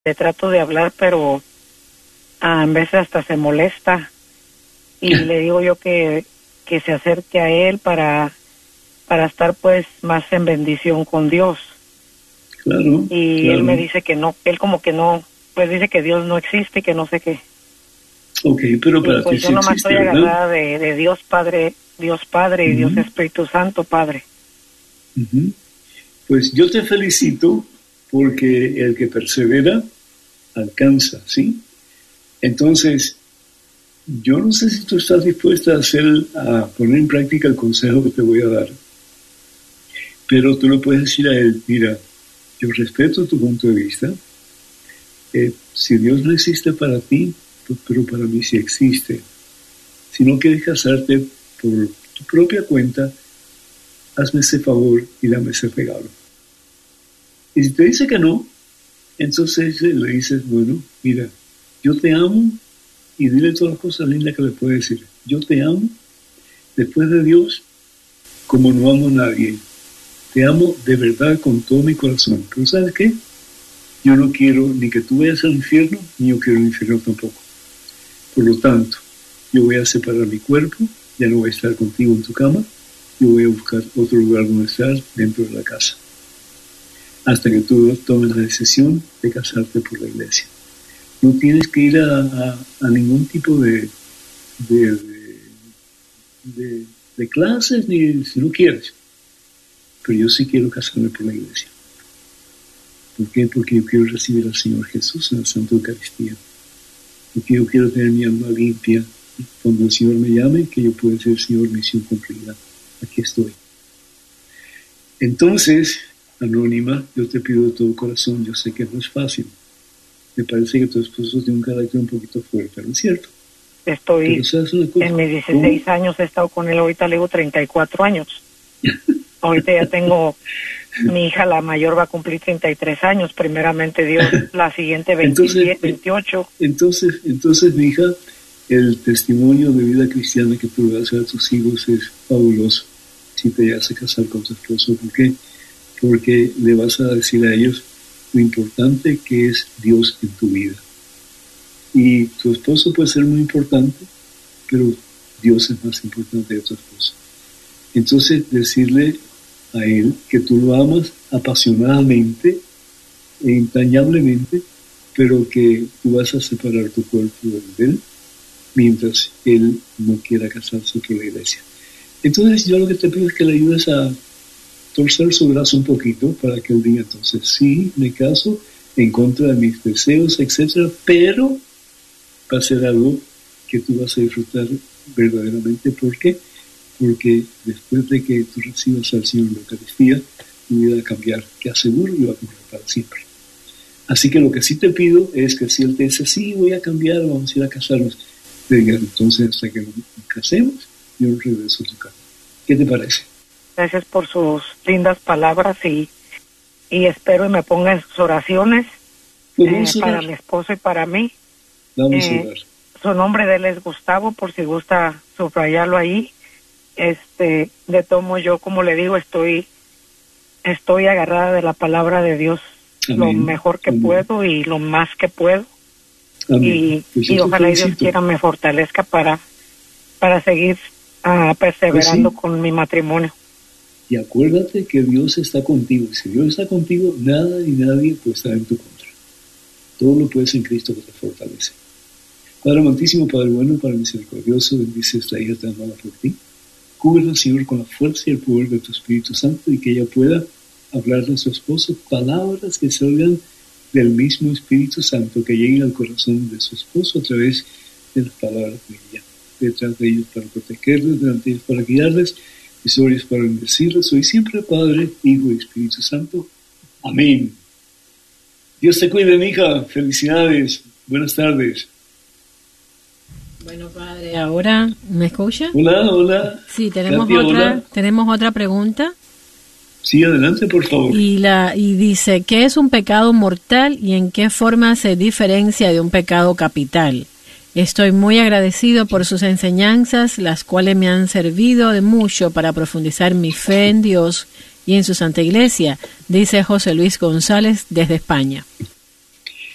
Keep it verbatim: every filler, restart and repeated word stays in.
le trato de hablar, pero a veces hasta se molesta. Y le digo yo que, que se acerque a él para, para estar pues más en bendición con Dios. Claro. Y claro. él me dice que no, él como que no, pues dice que Dios no existe, que no sé qué. Ok, pero para y pues ti yo sí nomás existe, estoy ¿verdad? agarrada de, de Dios Padre, Dios Padre y Uh-huh. Dios Espíritu Santo Padre. Uh-huh. Pues yo te felicito porque el que persevera alcanza, ¿sí? Entonces, yo no sé si tú estás dispuesta a hacer, a poner en práctica el consejo que te voy a dar, pero tú le puedes decir a él, mira, yo respeto tu punto de vista, eh, si Dios no existe para ti, pero para mí sí existe. Si no quieres casarte por tu propia cuenta, hazme ese favor y dame ese regalo. Y si te dice que no, entonces le dices, bueno, mira, yo te amo, y dile todas las cosas lindas que le puedes decir. Yo te amo, después de Dios, como no amo a nadie. Te amo de verdad con todo mi corazón. Pero ¿sabes qué? Yo no quiero ni que tú vayas al infierno, ni yo quiero el infierno tampoco. Por lo tanto, yo voy a separar mi cuerpo, ya no voy a estar contigo en tu cama, yo voy a buscar otro lugar donde estar dentro de la casa. Hasta que tú tomes la decisión de casarte por la iglesia. No tienes que ir a, a, a ningún tipo de, de, de, de, de clases, ni si no quieres. Pero yo sí quiero casarme por la iglesia. ¿Por qué? Porque yo quiero recibir al Señor Jesús en la Santa Eucaristía. Porque yo quiero tener mi alma limpia. Cuando el Señor me llame, que yo pueda decir, Señor, misión cumplida. Aquí estoy. Entonces, Anónima, yo te pido de todo corazón, yo sé que no es fácil. Me parece que tu esposo tiene un carácter un poquito fuerte, ¿no es cierto? Estoy en mis dieciséis ¿Cómo? años, he estado con él, ahorita le digo treinta y cuatro años. Ahorita ya tengo, mi hija la mayor va a cumplir treinta y tres años, primeramente Dios, la siguiente veintisiete, entonces, veintiocho. Entonces, entonces, mi hija, el testimonio de vida cristiana que tú le das a tus hijos es fabuloso. Si te llegas a casar con tu esposo, ¿por qué? Porque le vas a decir a ellos lo importante que es Dios en tu vida. Y tu esposo puede ser muy importante, pero Dios es más importante que tu esposo. Entonces, decirle a él que tú lo amas apasionadamente e entrañablemente, pero que tú vas a separar tu cuerpo de él mientras él no quiera casarse con la iglesia. Entonces, yo lo que te pido es que le ayudes a torcer su brazo un poquito para que él diga, entonces, sí, me caso en contra de mis deseos, etcétera, pero va a ser algo que tú vas a disfrutar verdaderamente. ¿Por qué? Porque después de que tú recibas al Señor en la Eucaristía, tu vida va a cambiar, que aseguro y va a cambiar para siempre. Así que lo que sí te pido es que si él te dice, sí, voy a cambiar, vamos a ir a casarnos, te digas, entonces hasta que nos casemos, yo regreso a tu casa. ¿Qué te parece? Gracias por sus lindas palabras y, y espero y me ponga en sus oraciones eh, para mi esposo y para mí. Vamos eh, a orar. Su nombre de él es Gustavo, por si gusta subrayarlo ahí. Este, de tomo yo, como le digo, estoy estoy agarrada de la palabra de Dios. Amén. Lo mejor que Amén. Puedo y lo más que puedo. Amén. Y, pues y ojalá Dios quiera me fortalezca para, para seguir uh, perseverando pues sí. con mi matrimonio. Y acuérdate que Dios está contigo. Y si Dios está contigo, nada ni nadie puede estar en tu contra. Todo lo puedes en Cristo que te fortalece. Padre amantísimo, Padre bueno, Padre misericordioso, bendice esta hija tan amada por ti. Cúbrela, Señor, con la fuerza y el poder de tu Espíritu Santo y que ella pueda hablarle a su esposo palabras que salgan del mismo Espíritu Santo, que lleguen al corazón de su esposo a través de las palabras de ella. Detrás de ellos para protegerles, delante de ellos para guiarles, y sobre ellos para bendecirles. Hoy siempre, Padre, Hijo y Espíritu Santo. Amén. Dios te cuide, mi hija. Felicidades. Buenas tardes. Bueno, padre, ahora, ¿me escucha? Hola, hola. Sí, tenemos Katia, otra, hola. tenemos otra pregunta. Sí, adelante, por favor. Y la y dice, ¿qué es un pecado mortal y en qué forma se diferencia de un pecado capital? Estoy muy agradecido por sus enseñanzas, las cuales me han servido de mucho para profundizar mi fe en Dios y en su Santa Iglesia, dice José Luis González desde España.